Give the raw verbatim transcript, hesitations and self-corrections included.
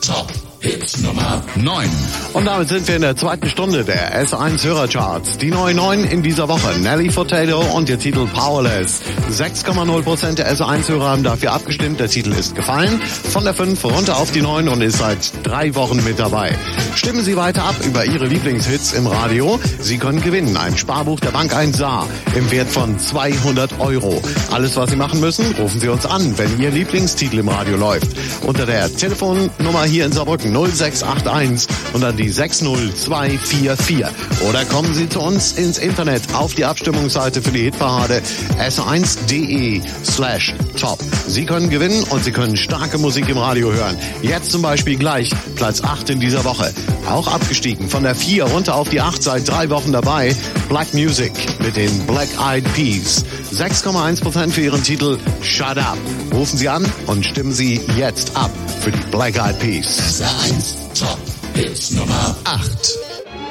Top Hits Nummer neun. Und damit sind wir in der zweiten Stunde der S eins Hörercharts. Die neue neun in dieser Woche, Nelly Furtado und ihr Titel Powerless. sechs Komma null Prozent der S eins Hörer haben dafür abgestimmt. Der Titel ist gefallen. Von der fünf runter auf die neun und ist seit drei Wochen mit dabei. Stimmen Sie weiter ab über Ihre Lieblingshits im Radio. Sie können gewinnen. Ein Sparbuch der Bank eins Saar im Wert von zweihundert Euro. Alles, was Sie machen müssen, rufen Sie uns an, wenn Ihr Lieblingstitel im Radio läuft. Unter der Telefonnummer hier in Saarbrücken null sechs acht eins und dann die sechs null zwei vier vier. Oder kommen Sie zu uns ins Internet auf die Abstimmungsseite für die Hitparade s eins punkt de slash top. Sie können gewinnen und Sie können starke Musik im Radio hören. Jetzt zum Beispiel gleich Platz acht in dieser Woche. Auch abgestiegen von der vier runter auf die acht, seit drei Wochen dabei. Black Music mit den Black Eyed Peas. sechs Komma eins Prozent für ihren Titel Shut Up. Rufen Sie an und stimmen Sie jetzt ab für die Black Eyed Peas. S eins Top Hits Nummer acht.